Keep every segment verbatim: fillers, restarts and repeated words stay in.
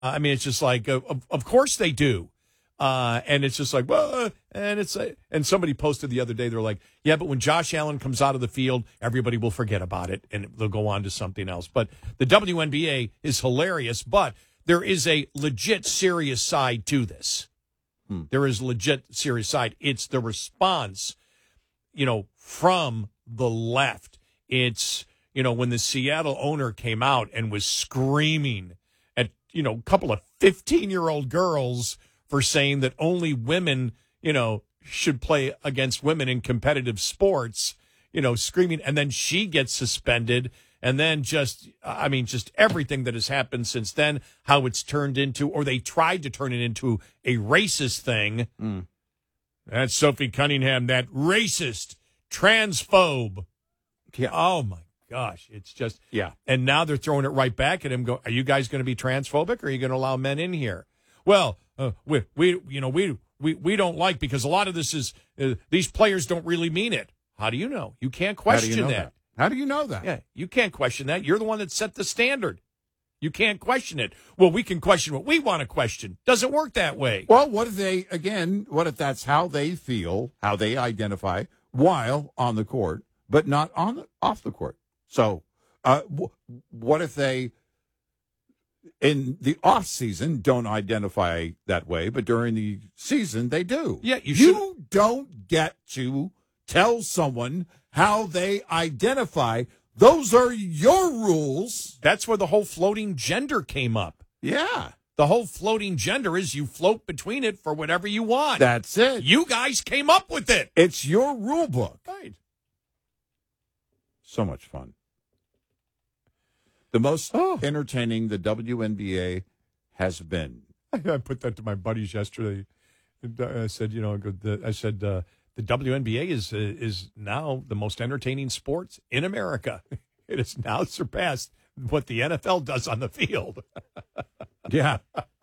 I mean, it's just like, uh, of, of course they do. Uh, and it's just like, well, and it's, uh, and somebody posted the other day, they're like, yeah, but when Josh Allen comes out of the field, everybody will forget about it and they'll go on to something else. But the W N B A is hilarious, but there is a legit serious side to this. Hmm. There is legit serious side. It's the response, you know, from the left. It's, you know, when the Seattle owner came out and was screaming at, you know, a couple of fifteen-year-old girls for saying that only women, you know, should play against women in competitive sports, you know, screaming. And then she gets suspended. And then just, I mean, just everything that has happened since then, how it's turned into, or they tried to turn it into a racist thing. Mm. That's Sophie Cunningham, that racist, transphobe. Yeah. Oh, my gosh. It's just, yeah. And now they're throwing it right back at him. Go, are you guys going to be transphobic or are you going to allow men in here? Well, uh, we, we, you know, we, we, we don't like because a lot of this is, uh, these players don't really mean it. How do you know? You can't question you know that. that. How do you know that? Yeah, you can't question that. You're the one that set the standard. You can't question it. Well, we can question what we want to question. Doesn't work that way. Well, what if they, again, what if that's how they feel, how they identify while on the court, but not on the, off the court? So uh, w- what if they, in the off season, don't identify that way, but during the season they do? Yeah, you, you don't get to tell someone how they identify. Those are your rules. That's where the whole floating gender came up. Yeah. The whole floating gender is you float between it for whatever you want. That's it. You guys came up with it. It's your rule book. Right. So much fun. The most oh. entertaining the W N B A has been. I put that to my buddies yesterday. I said, you know, I said, uh, the W N B A is uh, is now the most entertaining sports in America. It has now surpassed what the N F L does on the field. Yeah.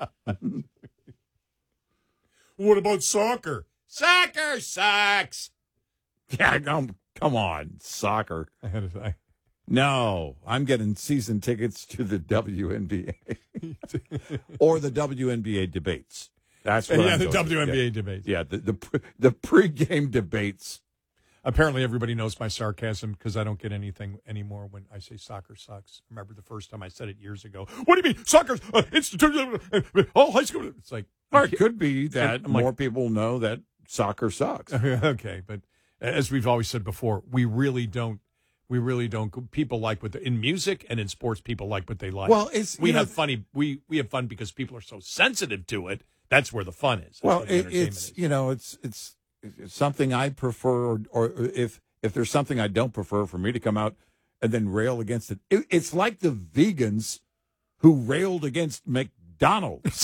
What about soccer? Soccer sucks. Yeah, come, come on, soccer. I had a, I, no, I'm getting season tickets to the W N B A or the W N B A debates. That's what yeah, I'm the going W N B A yeah. debates. Yeah, the the the pregame debates. Apparently, everybody knows my sarcasm because I don't get anything anymore when I say soccer sucks. Remember the first time I said it years ago? What do you mean soccer's uh, institution? Uh, all high school. It's like or it could be that I'm more like, people know that soccer sucks. Okay, but as we've always said before, we really don't. We really don't. People like what they, in music and in sports. People like what they like. Well, it's we have know, funny. We we have fun because people are so sensitive to it. That's where the fun is. That's well, it, it's is. you know, it's it's it's something I prefer, or, or if if there's something I don't prefer, for me to come out and then rail against it. it it's like the vegans who railed against McDonald's.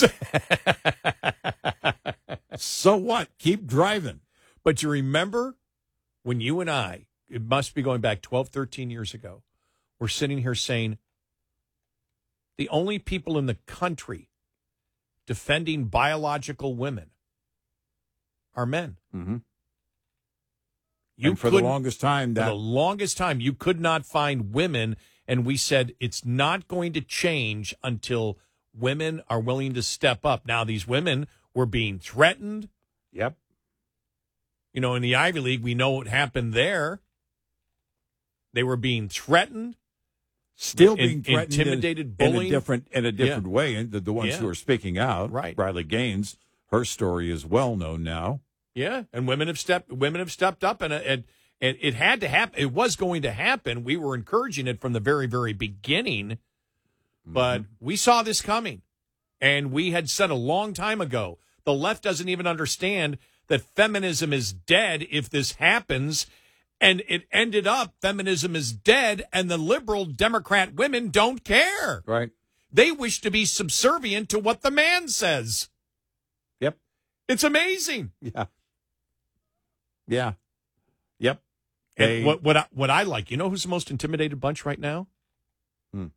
So what? Keep driving. But you remember when you and I, it must be going back twelve, thirteen years ago, we're sitting here saying the only people in the country defending biological women are men. Mm-hmm. You and for the longest time, that for the longest time, you could not find women, and we said it's not going to change until women are willing to step up. Now, these women were being threatened. Yep. You know, in the Ivy League, we know what happened there. They were being threatened. Still being in, threatened, intimidated, in, bullying. in a different in a different yeah. way. And the, the ones yeah. who are speaking out, right? Riley Gaines, her story is well known now. Yeah, and women have stepped women have stepped up, and and, and it had to happen. It was going to happen. We were encouraging it from the very very beginning, but mm-hmm. we saw this coming, and we had said a long time ago. The left doesn't even understand that feminism is dead if this happens. And it ended up, feminism is dead, and the liberal Democrat women don't care. Right. They wish to be subservient to what the man says. Yep. It's amazing. Yeah. Yeah. Yep. And hey. what what I, what I like, you know who's the most intimidated bunch right now? Hmm.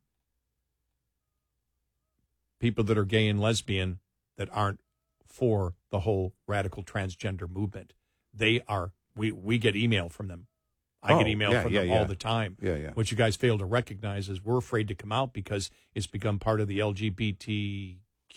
People that are gay and lesbian that aren't for the whole radical transgender movement. They are. We, we get email from them. I oh, get email yeah, from yeah, them yeah. all the time. Yeah, yeah. What you guys fail to recognize is we're afraid to come out because it's become part of the L G B T